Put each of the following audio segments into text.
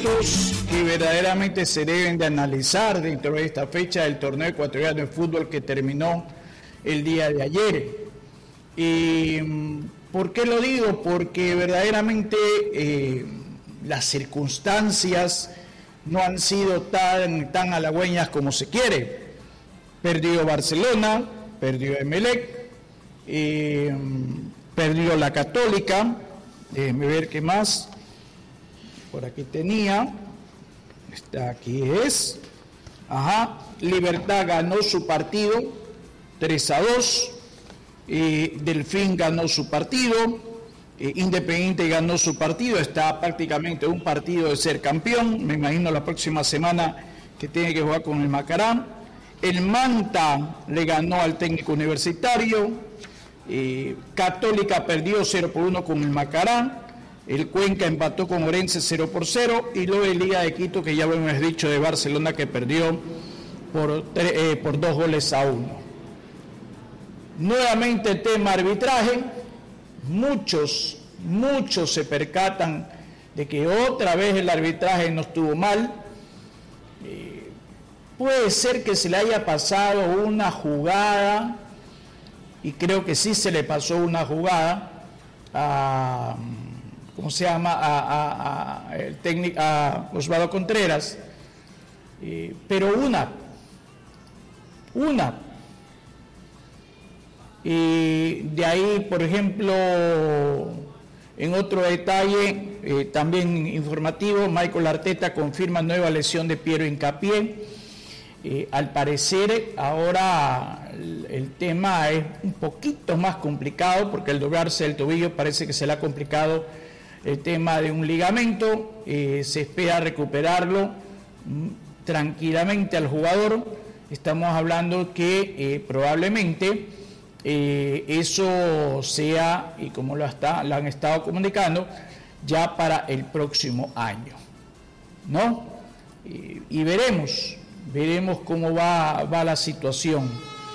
elementos que verdaderamente se deben de analizar dentro de esta fecha del torneo ecuatoriano de fútbol que terminó el día de ayer. ¿Y por qué lo digo? Porque verdaderamente las circunstancias no han sido tan halagüeñas como se quiere. Perdió Barcelona, perdió Emelec, perdió la Católica, déjenme ver qué más, por aquí tenía, aquí es, Libertad ganó su partido 3-2, Delfín ganó su partido, Independiente ganó su partido, está prácticamente un partido de ser campeón, me imagino la próxima semana que tiene que jugar con el Macará. El Manta le ganó al Técnico Universitario, Católica perdió 0-1 con el Macará, el Cuenca empató con Orense 0-0 y luego el Liga de Quito, que ya lo hemos dicho, de Barcelona, que perdió por 2-1. Nuevamente el tema arbitraje, muchos se percatan de que otra vez el arbitraje no estuvo mal. Puede ser que se le haya pasado una jugada, y creo que sí se le pasó una jugada a el técnico, a Osvaldo Contreras, pero una. Y de ahí, por ejemplo, en otro detalle, también informativo, Michael Arteta confirma nueva lesión de Piero Hincapié. Al parecer ahora el tema es un poquito más complicado, porque el doblarse el tobillo parece que se le ha complicado el tema de un ligamento. Se espera recuperarlo tranquilamente al jugador. Estamos hablando que probablemente eso sea, y como lo han estado comunicando, ya para el próximo año, ¿no? Y veremos cómo va la situación.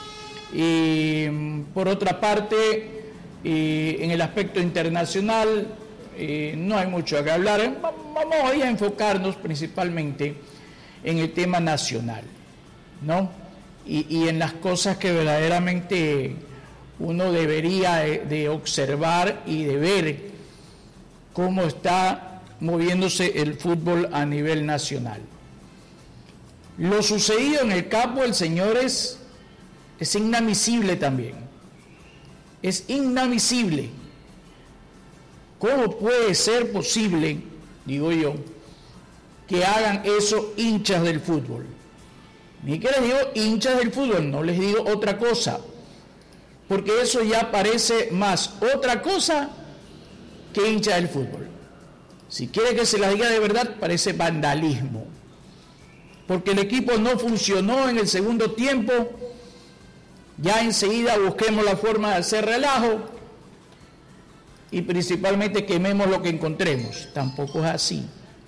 Por otra parte, en el aspecto internacional, no hay mucho que hablar. Vamos hoy a enfocarnos principalmente en el tema nacional, ¿no? Y en las cosas que verdaderamente uno debería de observar y de ver cómo está moviéndose el fútbol a nivel nacional. Lo sucedido en el campo del Señores es inadmisible también. Es inadmisible. ¿Cómo puede ser posible, digo yo, que hagan eso hinchas del fútbol? Ni que les digo hinchas del fútbol, no les digo otra cosa, porque eso ya parece más otra cosa que hinchas del fútbol. Si quiere que se las diga de verdad, parece vandalismo, porque el equipo no funcionó en el segundo tiempo. Ya enseguida busquemos la forma de hacer relajo y principalmente quememos lo que encontremos. Tampoco es así.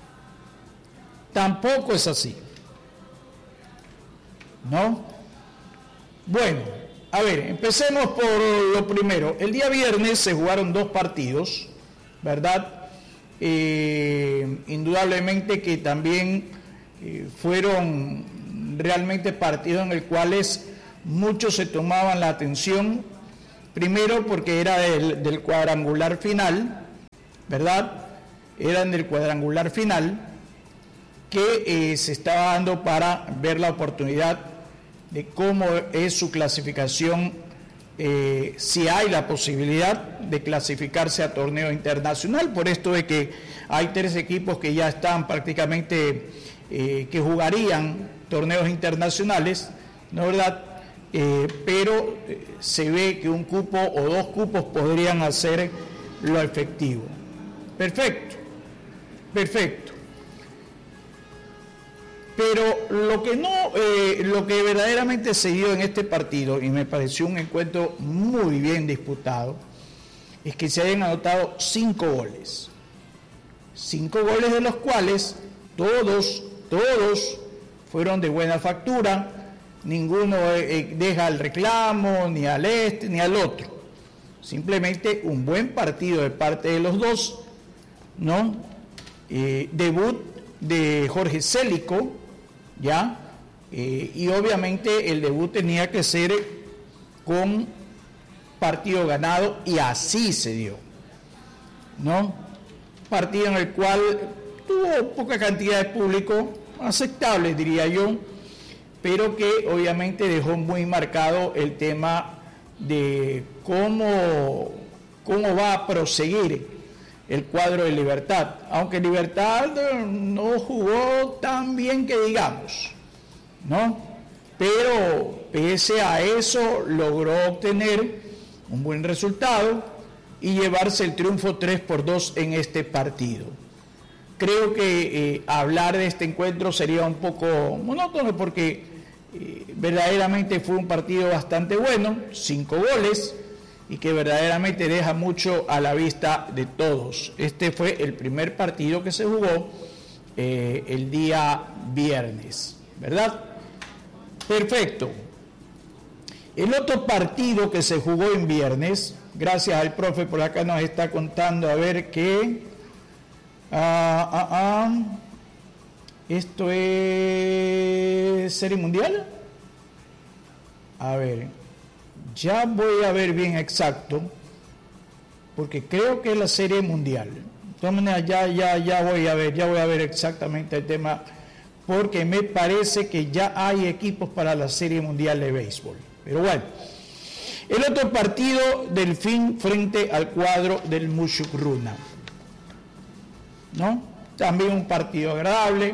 Tampoco es así, ¿no? Bueno, a ver, empecemos por lo primero. El día viernes se jugaron 2 partidos, ¿verdad? Indudablemente que también fueron realmente partidos en los cuales muchos se tomaban la atención. Primero porque era del cuadrangular final, ¿verdad? Eran del cuadrangular final que se estaba dando para ver la oportunidad de cómo es su clasificación, si hay la posibilidad de clasificarse a torneo internacional. Por esto de que hay 3 equipos que ya están prácticamente, que jugarían torneos internacionales, ¿no es verdad? Pero se ve que un cupo o 2 cupos podrían hacer lo efectivo. Perfecto. Pero lo que verdaderamente se dio en este partido, y me pareció un encuentro muy bien disputado, es que se hayan anotado 5 goles. 5 goles de los cuales todos fueron de buena factura. Ninguno deja el reclamo, ni al este, ni al otro. Simplemente un buen partido de parte de los dos, ¿no? Debut de Jorge Célico, ¿ya? Y obviamente el debut tenía que ser con partido ganado, y así se dio, ¿no? Partido en el cual tuvo poca cantidad de público, aceptable diría yo, pero que obviamente dejó muy marcado el tema de cómo va a proseguir el cuadro de Libertad, aunque Libertad no jugó tan bien que digamos, ¿no? Pero pese a eso logró obtener un buen resultado y llevarse el triunfo 3-2 en este partido. Creo que hablar de este encuentro sería un poco monótono porque verdaderamente fue un partido bastante bueno, 5 goles, y que verdaderamente deja mucho a la vista de todos. Este fue el primer partido que se jugó el día viernes, ¿verdad? Perfecto. El otro partido que se jugó en viernes, gracias al profe por acá nos está contando, a ver qué... Esto es Serie Mundial. A ver, ya voy a ver bien exacto, porque creo que es la Serie Mundial. De todas maneras, ya voy a ver exactamente el tema, porque me parece que ya hay equipos para la Serie Mundial de Béisbol. Pero bueno, el otro partido, Delfín frente al cuadro del Muchukruna, ¿no? También un partido agradable,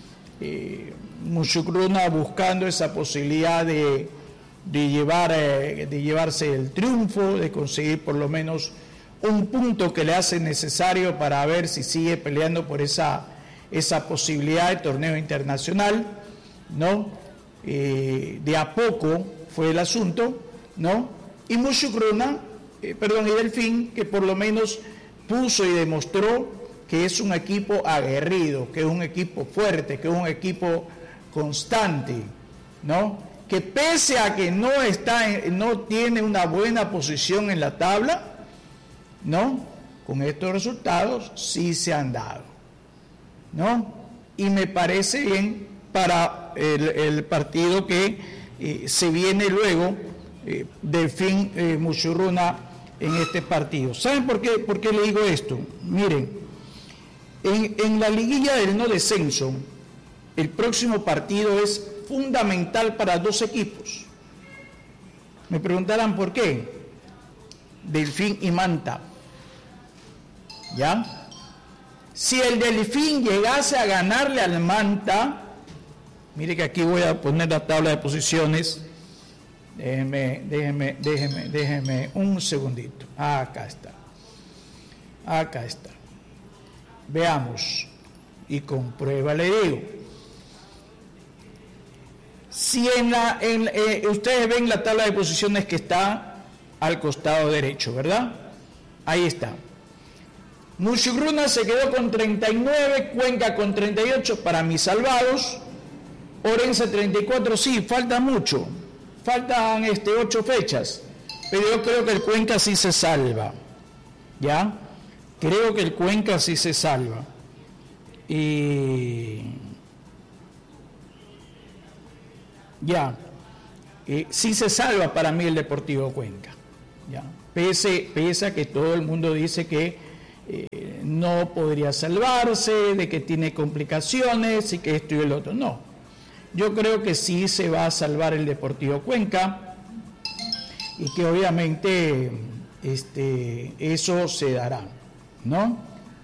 Muchukruna buscando esa posibilidad de llevarse el triunfo, de conseguir por lo menos un punto que le hace necesario para ver si sigue peleando por esa posibilidad de torneo internacional, ¿no? De a poco fue el asunto, ¿no? Y Muchukruna, y Delfín, que por lo menos puso y demostró que es un equipo aguerrido, que es un equipo fuerte, que es un equipo constante, ¿no? Que pese a que no tiene una buena posición en la tabla, ¿no? Con estos resultados sí se han dado, ¿no? Y me parece bien para el partido que se viene luego, Delfín Muchukruna en este partido. ¿Saben por qué le digo esto? Miren, en la liguilla del no descenso, el próximo partido es fundamental para dos equipos. Me preguntarán por qué. Delfín y Manta. ¿Ya? Si el Delfín llegase a ganarle al Manta, mire que aquí voy a poner la tabla de posiciones. Déjeme un segundito. Acá está. Veamos. Y con prueba le digo. Si ustedes ven la tabla de posiciones que está al costado derecho, ¿verdad? Ahí está. Muchukruna se quedó con 39, Cuenca con 38, para mis salvados. Orense 34, sí, falta mucho. Faltan 8 fechas, pero yo creo que el Cuenca sí se salva. ¿Ya? Creo que el Cuenca sí se salva. Y ya, sí se salva para mí el Deportivo Cuenca, ¿ya? Pese a que todo el mundo dice que no podría salvarse, de que tiene complicaciones y que esto y el otro. No, yo creo que sí se va a salvar el Deportivo Cuenca y que obviamente eso se dará, ¿no?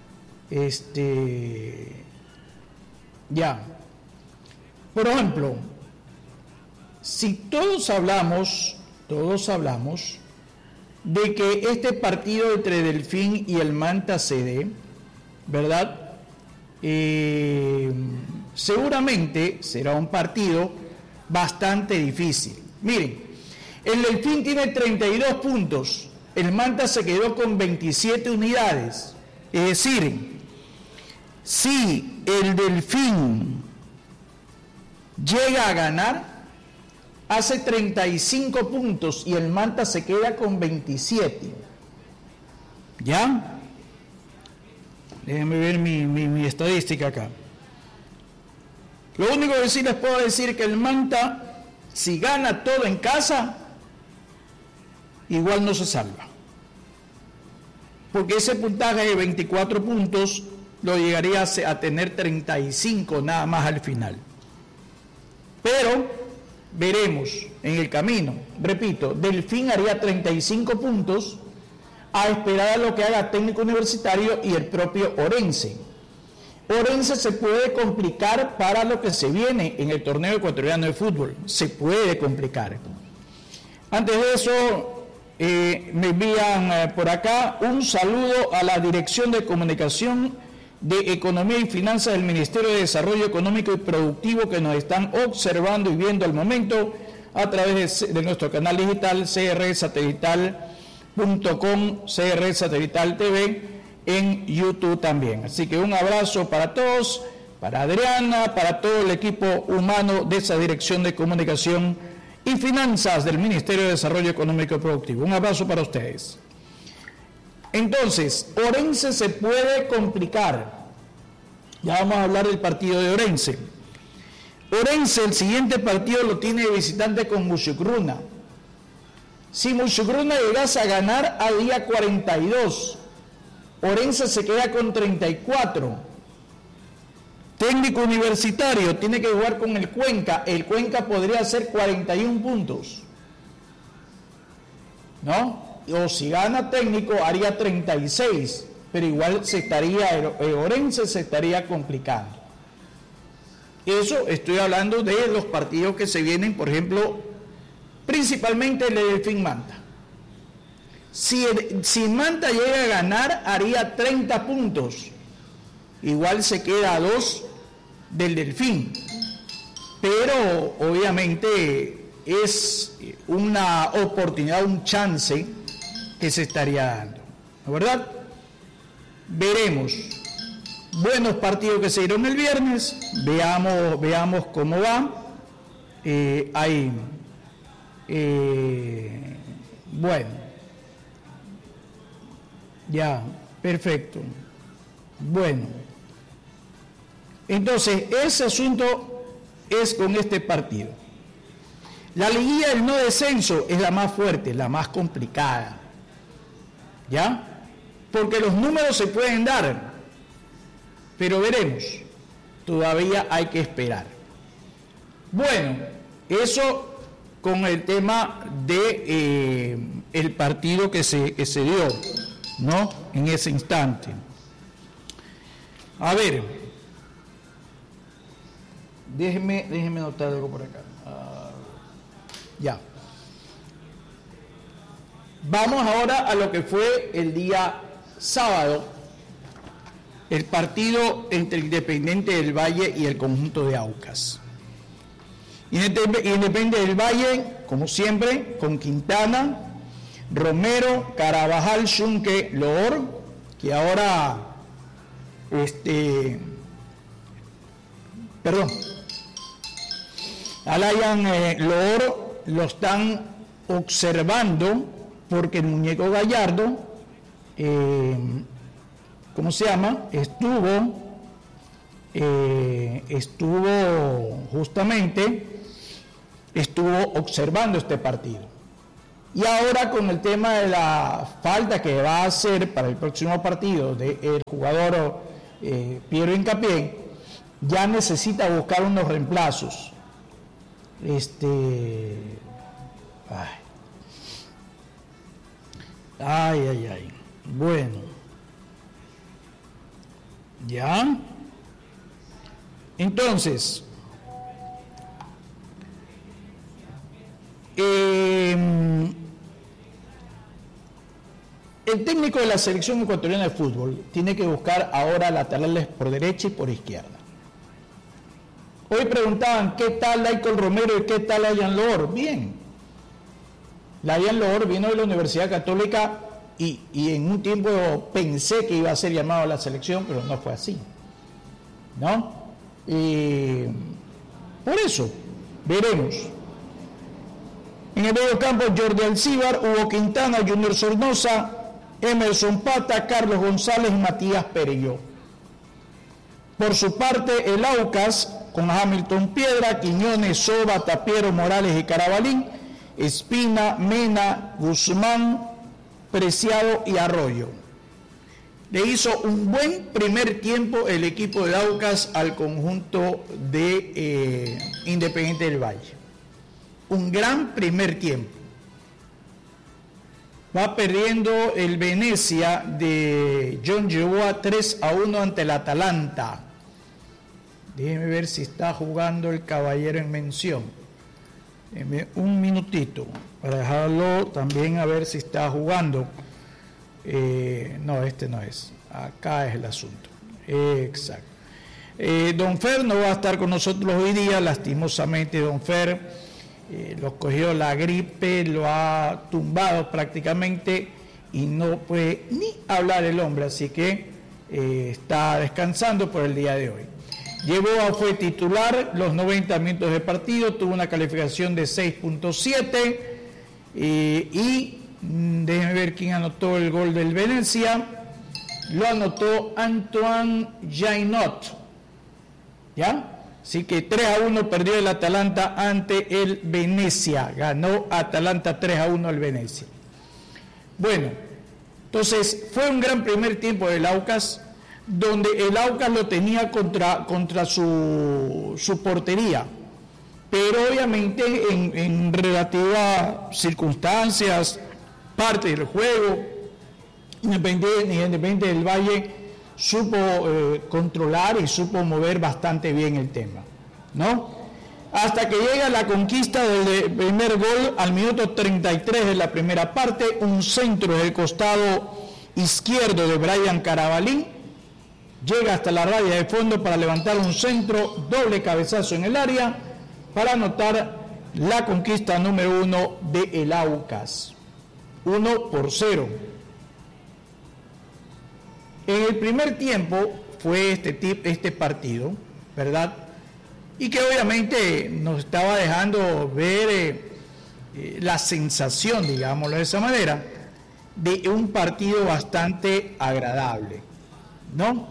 Ya, por ejemplo, si todos hablamos de que este partido entre Delfín y el Manta se dé, ¿verdad? Seguramente será un partido bastante difícil. Miren, el Delfín tiene 32 puntos, el Manta se quedó con 27 unidades. Es decir, si el Delfín llega a ganar, hace 35 puntos y el Manta se queda con 27. ¿Ya? Déjenme ver mi estadística acá. Lo único que sí les puedo decir es que el Manta, si gana todo en casa, igual no se salva. Porque ese puntaje de 24 puntos lo llegaría a tener 35 nada más al final. Pero veremos en el camino. Repito, Delfín haría 35 puntos a esperar a lo que haga Técnico Universitario y el propio Orense. Orense se puede complicar para lo que se viene en el torneo ecuatoriano de fútbol. Se puede complicar. Antes de eso, me envían por acá un saludo a la Dirección de Comunicación de Economía y Finanzas del Ministerio de Desarrollo Económico y Productivo, que nos están observando y viendo al momento a través de nuestro canal digital crsatelital.com, CR Satelital TV, en YouTube también. Así que un abrazo para todos, para Adriana, para todo el equipo humano de esa Dirección de Comunicación y Finanzas del Ministerio de Desarrollo Económico y Productivo. Un abrazo para ustedes. Entonces, Orense se puede complicar. Ya vamos a hablar del partido de Orense. Orense, el siguiente partido lo tiene de visitante con Muchukruna. Si Muchukruna llegase a ganar a día 42, Orense se queda con 34. Técnico Universitario tiene que jugar con el Cuenca. El Cuenca podría hacer 41 puntos, ¿no? O si gana Técnico haría 36, pero igual Orense se estaría complicando. Eso estoy hablando de los partidos que se vienen, por ejemplo, principalmente el de Delfín Manta. Si Manta llega a ganar, haría 30 puntos. Igual se queda a 2 del Delfín. Pero obviamente es una oportunidad, un chance que se estaría dando, ¿no es verdad? Veremos. Buenos partidos que se dieron el viernes, veamos cómo va. Bueno, ya, perfecto. Bueno, entonces ese asunto es con este partido. La liguilla del no descenso es la más fuerte, la más complicada, ¿ya? Porque los números se pueden dar, pero veremos, todavía hay que esperar. Bueno, eso con el tema de el partido que se dio, ¿no? En ese instante. A ver, déjeme anotar algo por acá. Ya. Vamos ahora a lo que fue el día sábado, el partido entre Independiente del Valle y el conjunto de Aucas. Independiente del Valle, como siempre, con Quintana, Romero, Carabajal, Xunque, Loor, que ahora, Alayan Loor lo están observando porque el muñeco Gallardo, ¿cómo se llama? Estuvo observando este partido. Y ahora con el tema de la falta que va a hacer para el próximo partido del jugador Piero Hincapié, ya necesita buscar unos reemplazos. Bueno, ya. Entonces, el técnico de la selección ecuatoriana de fútbol tiene que buscar ahora laterales por derecha y por izquierda. Hoy preguntaban qué tal Laicol Romero y qué tal Layan Loor. Bien, Layan Loor vino de la Universidad Católica y en un tiempo pensé que iba a ser llamado a la selección, pero no fue así, ¿no? Por eso, veremos. En el medio campo, Jordi Alcíbar, Hugo Quintana, Junior Sornosa, Emerson Pata, Carlos González y Matías Perelló. Por su parte, el Aucas con Hamilton Piedra, Quiñones, Soba, Tapiero, Morales y Carabalín, Espina, Mena, Guzmán, Preciado y Arroyo. Le hizo un buen primer tiempo el equipo de Aucas al conjunto de Independiente del Valle. Un gran primer tiempo. Va perdiendo el Venecia de John Yeboah 3-1 ante el Atalanta. Déjeme ver si está jugando el caballero en mención. Déjeme un minutito para dejarlo también a ver si está jugando. No, este no es. Acá es el asunto. Exacto. Don Fer no va a estar con nosotros hoy día. Lastimosamente, Don Fer lo cogió la gripe, lo ha tumbado prácticamente y no puede ni hablar el hombre. Así que está descansando por el día de hoy. Yeboah fue titular los 90 minutos de partido, tuvo una calificación de 6.7 y déjenme ver quién anotó el gol del Venecia. Lo anotó Antoine Jainot, ¿ya? Así que 3-1 perdió el Atalanta ante el Venecia. Ganó Atalanta 3-1 al Venecia. Bueno, entonces fue un gran primer tiempo del Aucas, donde el Aucas lo tenía contra su portería. Pero obviamente en relativas circunstancias, parte del juego, Independiente del Valle supo controlar y supo mover bastante bien el tema, ¿no? Hasta que llega la conquista del primer gol al minuto 33 de la primera parte, un centro del costado izquierdo de Brian Carabalín, llega hasta la raya de fondo para levantar un centro, doble cabezazo en el área, para anotar la conquista número 1 de el Aucas, 1-0. En el primer tiempo fue este partido, ¿verdad? Y que obviamente nos estaba dejando ver la sensación, digámoslo de esa manera, de un partido bastante agradable, ¿no?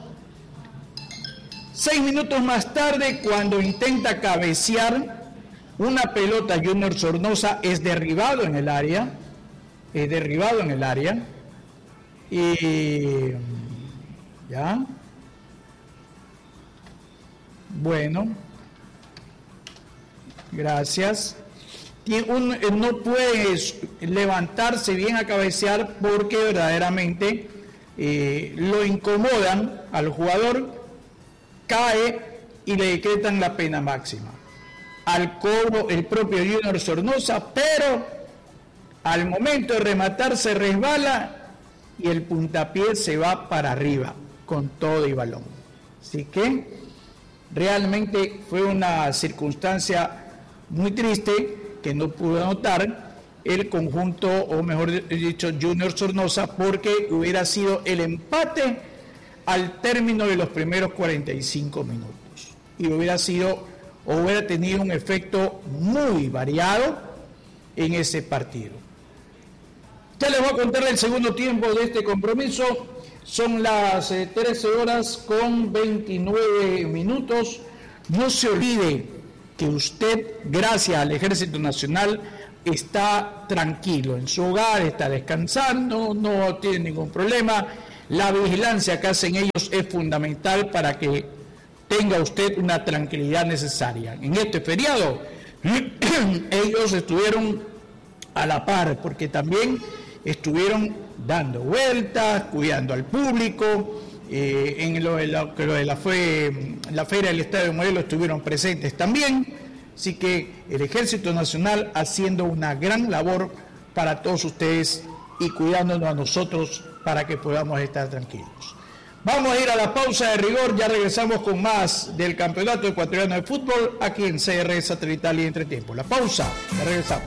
6 minutos más tarde, cuando intenta cabecear una pelota, Junior Sornosa es derribado en el área, y ya, bueno, gracias. No puede levantarse bien a cabecear porque verdaderamente lo incomodan al jugador, cae y le decretan la pena máxima. Al cobro el propio Junior Sornosa, pero al momento de rematar se resbala y el puntapié se va para arriba con todo y balón. Así que realmente fue una circunstancia muy triste que no pudo anotar el conjunto, o mejor dicho, Junior Sornosa, porque hubiera sido el empate al término de los primeros 45 minutos y hubiera tenido un efecto muy variado en ese partido. Ya les voy a contar el segundo tiempo de este compromiso. Son las 13:29. No se olvide que usted, gracias al Ejército Nacional, está tranquilo en su hogar, está descansando, no tiene ningún problema. La vigilancia que hacen ellos es fundamental para que tenga usted una tranquilidad necesaria. En este feriado, ellos estuvieron a la par, porque también estuvieron dando vueltas, cuidando al público, en la Feria del Estadio Modelo estuvieron presentes también, así que el Ejército Nacional haciendo una gran labor para todos ustedes y cuidándonos a nosotros para que podamos estar tranquilos. Vamos a ir a la pausa de rigor, ya regresamos con más del Campeonato Ecuatoriano de Fútbol aquí en CR Satelital y Entretiempo. La pausa, ya regresamos.